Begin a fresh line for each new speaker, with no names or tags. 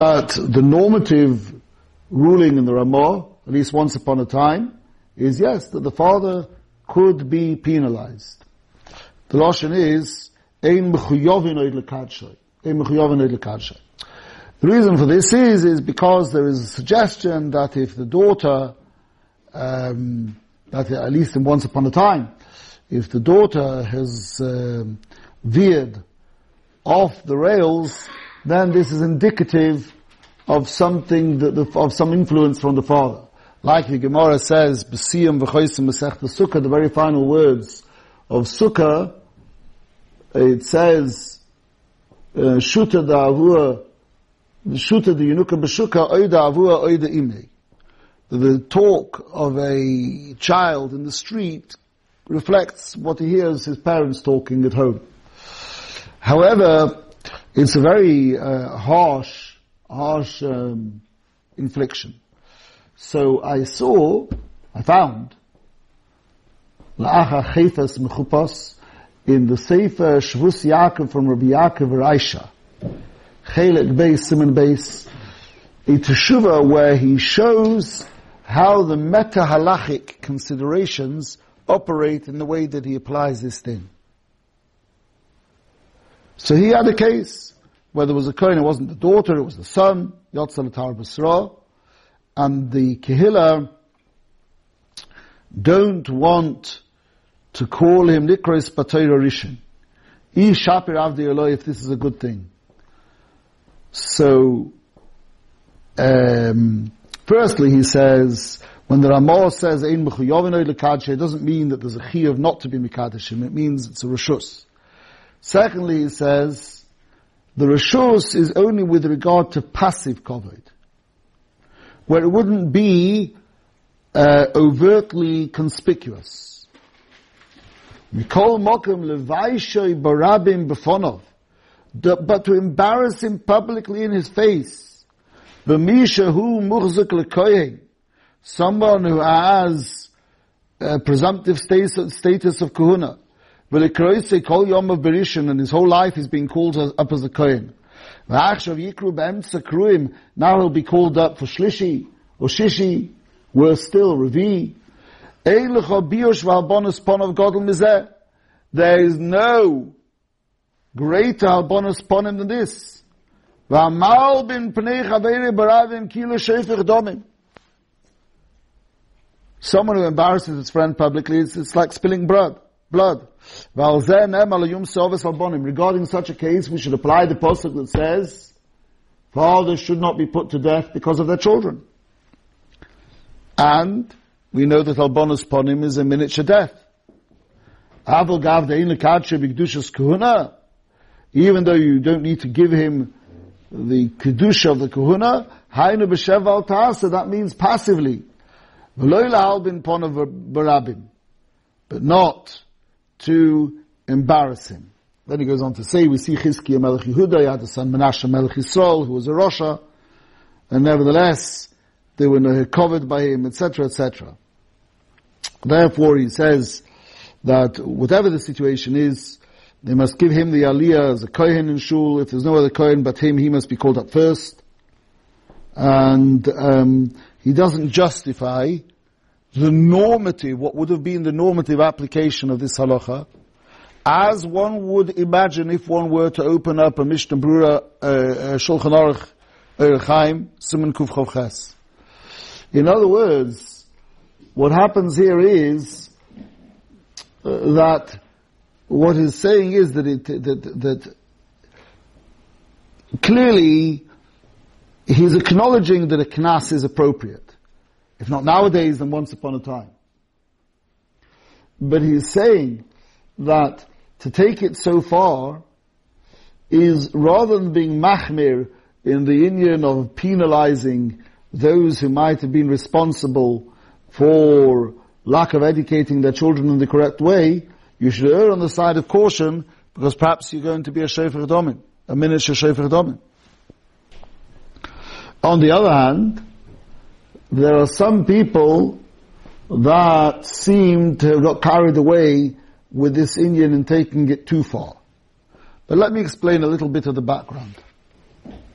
But the normative ruling in the Ramah, at least once upon a time, is yes, that the father could be penalized. The Lashon is, Ein mechuyovin oid lekadshay. Ein mechuyovin oid lekadshay. The reason for this is because there is a suggestion that if the daughter, that at least in once upon a time, if the daughter has veered off the rails, then this is indicative of something of some influence from the father. Like the Gemara says, B'siyam v'choysim Masechta Sukkah, the very final words of Sukkah, it says, Shuta da'avua, Shuta d'yunuka b'shukah, oida avua, oida imei. The talk of a child in the street reflects what he hears his parents talking at home. However, it's a very harsh infliction. So I found, La'acha Chefas Mechupas, in the Sefer Shvus Yaakov from Rabbi Yaakov Raisha, Chelek Beis, Siman Beis, a teshuvah where he shows how the meta-halachic considerations operate in the way that he applies this thing. So he had a case where there was a kohen, it wasn't the daughter, it was the son, Yotzal Atar Basra, and the Kehillah don't want to call him Nikros B'Torah Rishon. I Shapir Avdi Eloi, if this is a good thing. So, firstly he says, when the Ramah says, Ein Mechuyovin Oid L'Kadshay, it doesn't mean that there's a chiyuv not to be Mikadashim, it means it's a Rishus. Secondly he says, the Rishus is only with regard to passive kovod, where it wouldn't be overtly conspicuous. Mikol mokem levaishoy barabim befonov, but to embarrass him publicly in his face. B'misha hu muchzuk lekohen, someone who has presumptive status of kahuna. V'lekroise kol yom of berishin, and his whole life he's being called up as a kohen. V'achshav yikru b'emtza kruim, now he'll be called up for shlishi, or shishi, worse still, revi. Ein lecha biosh v'halbonos ponav godel mizeh. There is no greater halbonos ponim than this. V'amal bin pnei chaveri baravim kilo shefich domim. Someone who embarrasses his friend publicly, it's like spilling blood. Regarding such a case, we should apply the pasuk that says, fathers should not be put to death because of their children. And we know that Albonos Ponim is a miniature death. Even though you don't need to give him the kedusha of the kahuna, that means passively. But not to embarrass him. Then he goes on to say, we see Chizkiah Melech Yehuda, he had a son Menashe Melech Yisrael, who was a Rosha, and nevertheless, they were covered by him, etc., etc. Therefore, he says that whatever the situation is, they must give him the aliyah as a kohen in shul. If there's no other kohen but him, he must be called up first. And he doesn't justify the normative, what would have been the normative application of this halacha, as one would imagine if one were to open up a Mishnah Brura, Shulchan Aruch, Chaim, Siman Kuf Chav Ches. In other words, what happens here is that what he's saying is that clearly he's acknowledging that a knas is appropriate. If not nowadays, then once upon a time. But he's saying that to take it so far is, rather than being machmir in the inyan of penalizing those who might have been responsible for lack of educating their children in the correct way, you should err on the side of caution, because perhaps you're going to be a shefer domin, a miniature shefer domin. On the other hand, there are some people that seem to have got carried away with this inyan and taking it too far. But let me explain a little bit of the background.